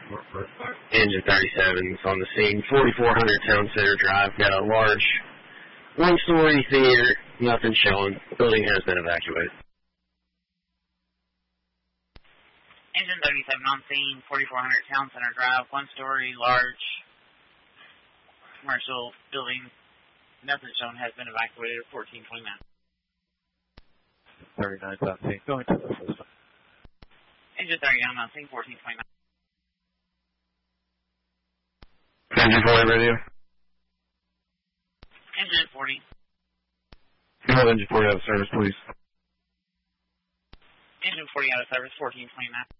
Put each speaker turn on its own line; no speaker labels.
Engine 37 is on the scene. 4400 Town Center Drive. Got a large one-story theater. Nothing showing. Building has been evacuated.
Engine 37 on scene. 4400 Town Center Drive. One-story, large commercial building. Nothing shown has been evacuated at 1429.
39 on scene. Going to the system.
Engine 39 on scene. 1429.
Engine 40 radio.
Engine 40.
Engine 40 out of service, please.
Engine 40 out of service, 1429.